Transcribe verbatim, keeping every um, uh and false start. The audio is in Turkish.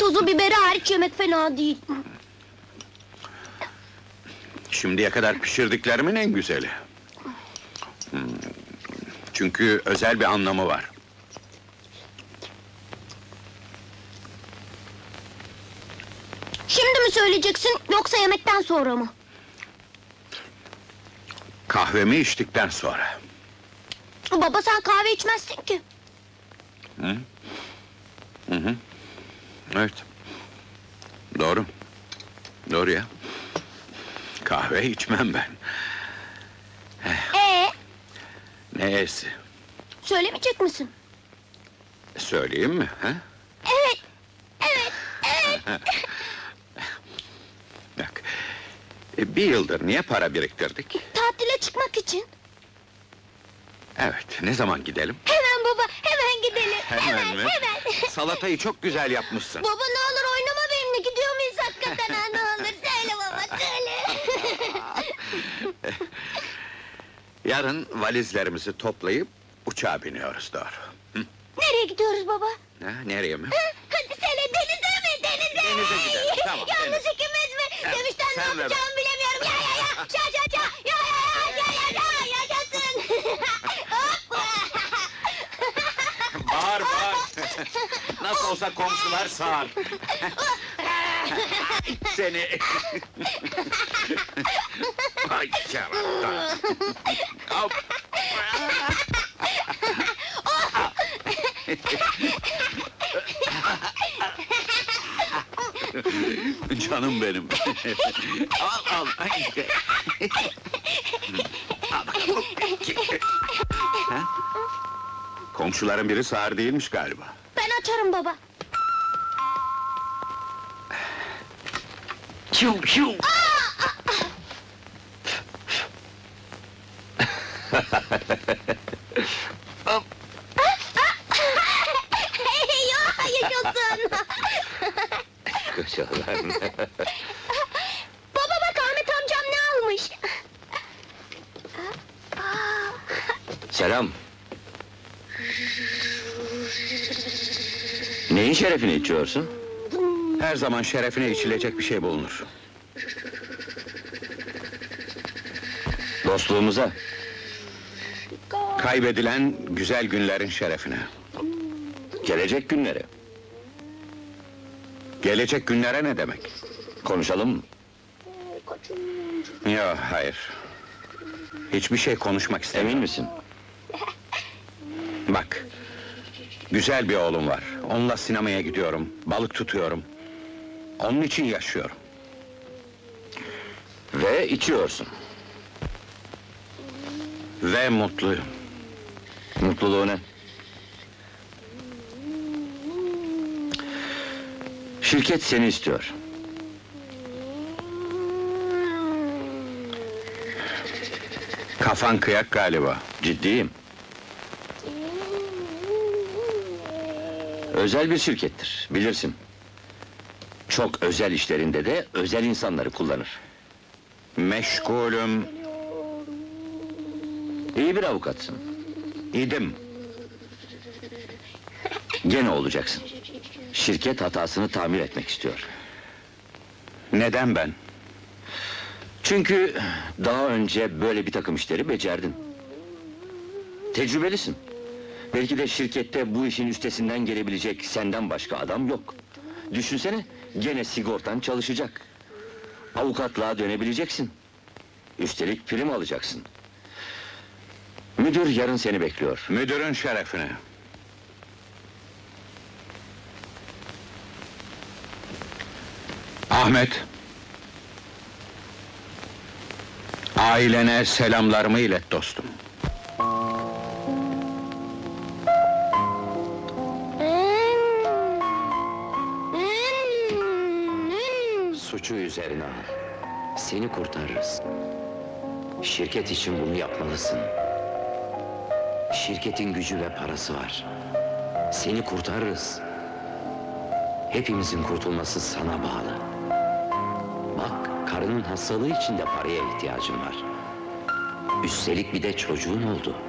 Tuzu biberi hariç yemek fena değil. Şimdiye kadar pişirdiklerimin en güzeli. Hmm, Çünkü özel bir anlamı var. Şimdi mi söyleyeceksin, yoksa yemekten sonra mı? Kahvemi içtikten sonra. Baba, sen kahve içmezsin ki. Hı? Hı hı. Evet. Doğru. Doğru ya. Kahve içmem ben. Ee, Neyse. söylemeyecek misin? Söyleyeyim mi? Ha? Evet, evet, evet. Bak. e, Bir yıldır niye para biriktirdik? Tatile çıkmak için. Evet, ne zaman gidelim? Hemen baba, hemen gidelim. Hemen mi? hemen. Salatayı çok güzel yapmışsın. Baba, ne olur oynama benimle, gidiyor muyuz hakikaten ha, ne olur? Söyle baba, söyle. Yarın valizlerimizi toplayıp uçağa biniyoruz, doğru. Hı? Nereye gidiyoruz baba? Ha, nereye mi? Hı, hadi söyle, denize mi, denize? Denize gidelim, tamam, Yalnız deniz. ikimiz mi? Evet, Dönüşten ne sen ve yapacağımı bilemiyorum, ya ya ya! Şa şa şa! Ya ya ya, ya ya ya! Yaşasın! Hoppa! Bağır, bağır! Nasıl olsa komşular sağır! Seni! Ay şaraptan! Hop! Canım benim! Al, al! Ay. Al bakalım! Ha? Komşuların biri sağır değilmiş galiba. Ben açarım baba. Şu şu! Ya, yaşasın! Koşalar! Baba bak, Ahmet amcam ne almış? Selam. Neyin şerefini içiyorsun? Her zaman şerefine içilecek bir şey bulunur. Dostluğumuza. Kaybedilen güzel günlerin şerefine. Gelecek günlere. Gelecek günlere ne demek? Konuşalım mı? Yok, hayır. Hiçbir şey konuşmak Emin istemiyorum. misin? Bak, güzel bir oğlum var. Onunla sinemaya gidiyorum, balık tutuyorum. Onun için yaşıyorum. Ve içiyorsun. Ve mutluyum. Mutluluğu ne? Şirket seni istiyor. Kafan kıyak galiba. Ciddiyim. Özel bir şirkettir, bilirsin. Çok özel işlerinde de özel insanları kullanır. Meşgulüm, İyi bir avukatsın. idim. Gene olacaksın. Şirket hatasını tamir etmek istiyor. Neden ben? Çünkü daha önce böyle bir takım işleri becerdin. Tecrübelisin. Belki de şirkette bu işin üstesinden gelebilecek senden başka adam yok. Düşünsene, gene sigortan çalışacak. Avukatlığa dönebileceksin. Üstelik prim alacaksın. Müdür yarın seni bekliyor. Müdürün şerefine. Ahmet! Ailene selamlarımı ilet dostum. Suçu üzerine al. Seni kurtarırız. Şirket için bunu yapmalısın. Şirketin gücü ve parası var. Seni kurtarırız. Hepimizin kurtulması sana bağlı. Bak, karının hastalığı için de paraya ihtiyacın var. Üstelik bir de çocuğun oldu.